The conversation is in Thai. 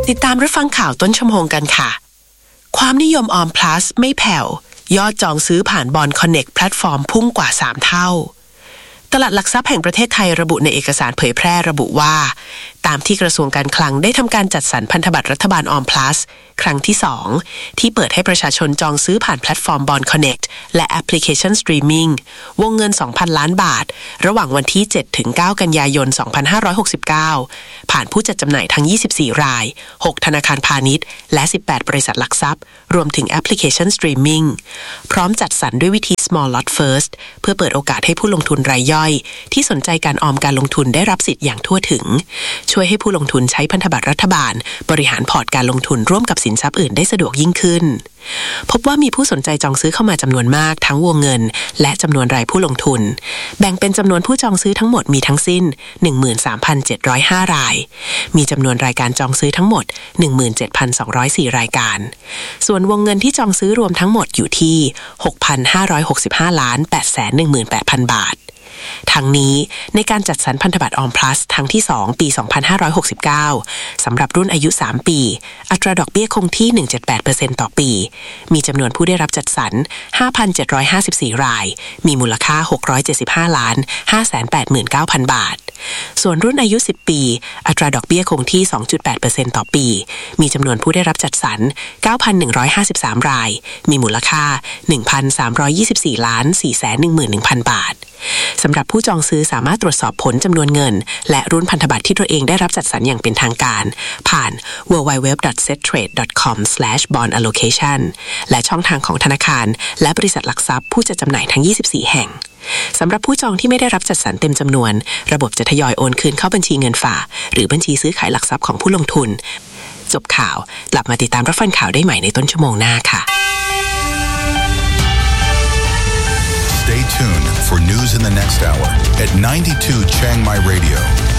ติดตามรับฟังข่าวต้นชั่วโมงกันค่ะความนิยมออม plus ไม่แผ่วยอดจองซื้อผ่านบอนด์คอนเน็กต์แพลตฟอร์มพุ่งกว่า3เท่าตลาดหลักทรัพย์แห่งประเทศไทยระบุในเอกสารเผยแพร่ระบุว่าตามที่กระทรวงการคลังได้ทำการจัดสรรพันธบัตรรัฐบาลออม plus ครั้งที่2ที่เปิดให้ประชาชนจองซื้อผ่านแพลตฟอร์ม Bond Connect และแอปพลิเคชันสตรีมมิ่งวงเงิน 2,000 ล้านบาทระหว่างวันที่ 7-9 กันยายน 2569ผ่านผู้จัดจำหน่ายทั้ง24ราย6ธนาคารพาณิชย์และ18บริษัทหลักทรัพย์รวมถึงแอปพลิเคชันสตรีมมิ่งพร้อมจัดสรรด้วยวิธี Small Lot First เพื่อเปิดโอกาสให้ผู้ลงทุนรายย่อยที่สนใจการออมการลงทุนได้รับสิทธิ์อย่างทั่วถึงช่วยให้ผู้ลงทุนใช้พันธบัตรรัฐบาลบริหารพอร์ตการลงทุนร่วมกับสินทรัพย์อื่นได้สะดวกยิ่งขึ้นพบว่ามีผู้สนใจจองซื้อเข้ามาจำนวนมากทั้งวงเงินและจำนวนรายผู้ลงทุนแบ่งเป็นจำนวนผู้จองซื้อทั้งหมดมีทั้งสิ้น 13,705 รายมีจำนวนรายการจองซื้อทั้งหมด 17,204 รายการส่วนวงเงินที่จองซื้อรวมทั้งหมดอยู่ที่ 6,565,818,000 บาททั้งนี้ในการจัดสรรพันธบัตรออม plus ครั้งที่2ปี2569สำหรับรุ่นอายุ3ปีอัตราดอกเบี้ยคงที่ 1.78% ต่อปีมีจำนวนผู้ได้รับจัดสรร 5,754 รายมีมูลค่า 675,589,000 บาทส่วนรุ่นอายุ10ปีอัตราดอกเบี้ยคงที่ 2.8% ต่อปีมีจำนวนผู้ได้รับจัดสรร 9,153 รายมีมูลค่า 1,324,411,000 บาทสำหรับผู้จองซื้อสามารถตรวจสอบผลจำนวนเงินและรุ่นพันธบัตรที่ตัวเองได้รับจัดสรรอย่างเป็นทางการผ่าน www.settrade.com/bondallocation และช่องทางของธนาคารและบริษัทหลักทรัพย์ผู้จัดจำหน่ายทั้ง24แห่งสำหรับผู้จองที่ไม่ได้รับจัดสรรเต็มจำนวนระบบจะทยอยโอนคืนเข้าบัญชีเงินฝากหรือบัญชีซื้อขายหลักทรัพย์ของผู้ลงทุนจบข่าวกลับมาติดตามรับฟังข่าวได้ใหม่ในต้นชั่วโมงหน้าค่ะ Stay tuned for news in the next hour at 92 Chiang Mai Radio.